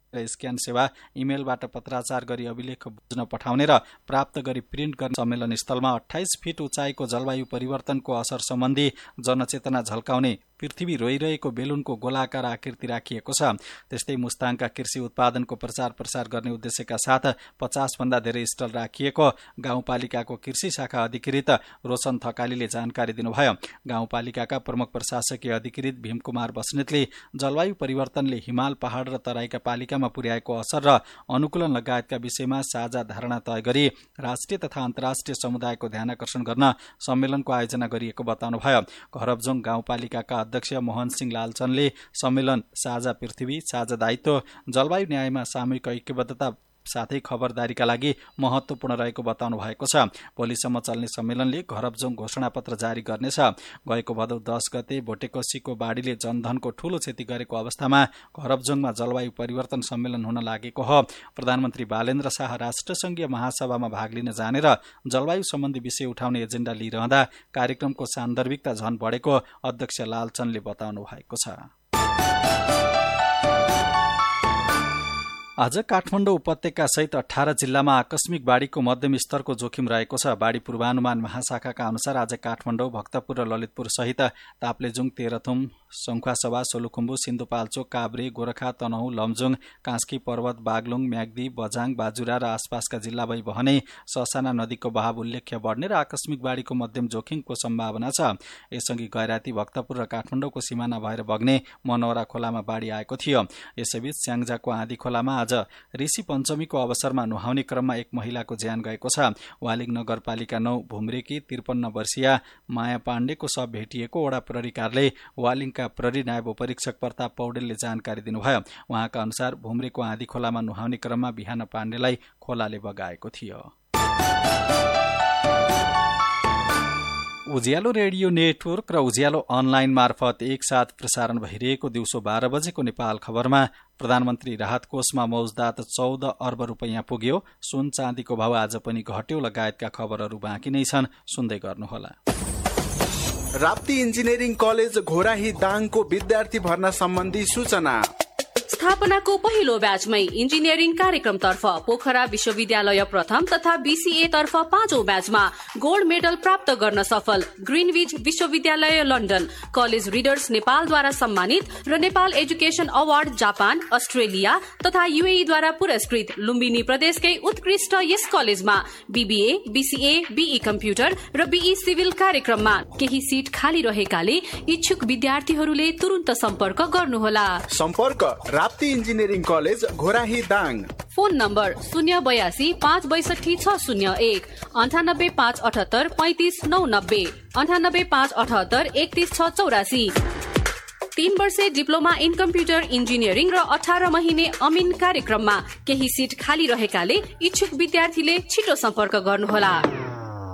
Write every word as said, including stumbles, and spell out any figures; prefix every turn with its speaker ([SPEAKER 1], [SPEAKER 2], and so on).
[SPEAKER 1] Scan सेवा, इमेलबाट पत्राचार गरी अभिलेख बुझ्न पठाउने र प्राप्त गरी प्रिन्ट गर्ने सम्मेलन स्थलमा अठाइस फिट उचाइको जलवायु परिवर्तनको असर सम्बन्धी जनचेतना झल्काउने पृथ्वी रोइरहेको बेलुनको गोलाकार आकृति राखिएको छ। त्यस्तै मुस्ताङका कृषि उत्पादनको प्रचार प्रसार गर्ने उद्देश्यका साथ पचास भन्दा धेरै स्टल राखिएको गाउँपालिकाको कृषि शाखा अधिकृत रोशन थकालीले जानकारी दिनुभयो। गाउँपालिकाका प्रमुख प्रशासकीय अधिकृत भीमकुमार बस्नेतले जलवायु परिवर्तनले हिमाल, पहाड़ र तराईका पालिकामा पुर्याएको असर र अनुकूलन लगायतका विषयमा साझा धारणा तय गरी राष्ट्रिय तथा अन्तर्राष्ट्रिय समुदायको ध्यानकर्षण गर्न सम्मेलनको आयोजना गरिएको बताउनुभयो। घरबजोङ गाउँपालिकाका अध्यक्ष मोहन सिंह लालचनले सम्मेलन साझा पृथ्वी, साझा दायित्व, जलवायु न्यायमा सामूहिक ऐक्यबद्धता साथै खबरदारीका लागि महत्वपूर्ण रहेको बताउनु भएको छ। भोलिसम्म चल्ने सम्मेलनले घरबजोङ घोषणापत्र जारी गर्नेछ। गएको भदौ दस गते भोटेकोसीको बाढीले जनधनको ठूलो क्षति गरेको अवस्थामा घरबजोङमा जलवायु परिवर्तन सम्मेलन हुन लागेको हो। प्रधानमन्त्री बालेन्द्र शाह राष्ट्रसंघीय महासभामा भाग लिन जाने र जलवायु सम्बन्धी विषय उठाउने एजेण्डा लिइरहँदा कार्यक्रमको सान्दर्भिकता झन बढेको अध्यक्ष लालचनले बताउनु भएको छ। आज काठमाडौँ उपत्यका सहित अठारह जिल्लामा आकस्मिक बाढ़ीको मध्यम स्तरको जोखिम रहेको छ। बाढ़ी पूर्वानुमान महाशाखाका अनुसार आज काठमाडौँ, भक्तपुर र ललितपुर सहित ताप्लेजुङ, तेह्रथुम, सङ्खुवासभा, सोलुखुम्बु, सिन्धुपाल्चोक, काभ्रे, गोरखा, तनहुँ, लमजुङ, कास्की पर्वत, बागलुङ, म्याग्दी, बझाङ, बाजुरा र आसपासका जिल्ला भई बहने ससाना नदीको बहाव उल्लेख्य बढ्ने र आकस्मिक बाढ़ीको मध्यम जोखिमको सम्भावना छ। यसअघि गैराती, भक्तपुर र काठमाडौँको सिमाना भएर बग्ने मनोरा खोलामा बाढ़ी आएको थियो। यसैबीच स्याङ्जाको आँधी खोलामा आज ऋषि पञ्चमीको अवसरमा नुहाउने क्रममा एक महिलाको ज्यान गएको छ। वालिङ नगरपालिका नौ भुम्रेकी त्रिपन्न वर्षीय माया पाण्डेको शव भेटिएको वडा प्रहरी कार्यालय वालिङका प्रहरी नायब उपरीक्षक प्रताप पौडेलले जानकारी दिनुभयो। उहाँका अनुसार भुम्रेको आँधी खोलामा नुहाउने क्रममा बिहान पाण्डेलाई खोलाले बगाएको थियो। उज्यालो रेडियो नेटवर्क र उज्यालो अनलाइन मार्फत एकसाथ प्रसारण भइरहेको दिउँसो बाह्र बजेको नेपाल खबरमा प्रधानमन्त्री राहत कोषमा मौजदात चौध अर्ब रुपैयाँ पुग्यो। सुन चाँदीको भाव आज पनि घट्यो लगायतका खबरहरू बाँकी नै छन्, सुन्दै गर्नुहोला।
[SPEAKER 2] राप्ती इन्जिनियरिङ कलेज घोराही दाङको विद्यार्थी भर्ना सम्बन्धी सूचना।
[SPEAKER 3] स्थापनाको पहिलो ब्याचमै इन्जिनियरिङ कार्यक्रमतर्फ पोखरा विश्वविद्यालय प्रथम तथा बीसीए तर्फ पाँचौं ब्याचमा गोल्ड मेडल प्राप्त गर्न सफल ग्रिनविच विश्वविद्यालय लन्डन, कलेज रिडर्स नेपालद्वारा सम्मानित र Nepal education award Japan, Australia तथा यूएईद्वारा पुरस्कृत लुम्बिनी प्रदेशकै उत्कृष्ट यस कलेजमा बीबीए, बीसीए, बीई कम्प्युटर र बीई सिभिल कार्यक्रममा केही सीट खाली रहेकाले इच्छुक विद्यार्थीहरूले तुरुन्त सम्पर्क गर्नुहोला।
[SPEAKER 2] सम्पर्क Rapti engineering college Ghorahi Dang.
[SPEAKER 3] Phone number शून्य बयासी पाँच बैसठी छ शून्य एक अन्ठानब्बे पाँच अठहत्तर पैंतिस नौ नब्बे अन्ठानब्बे पाँच अठहत्तर एकतीस छ चौरासी। तीन वर्षे डिप्लोमा इन कम्प्युटर इन्जिनियरिङ र अठार महिने अमिन कार्यक्रममा केही सीट खाली रहेकाले इच्छुक विद्यार्थीले छिटो सम्पर्क गर्नुहोला।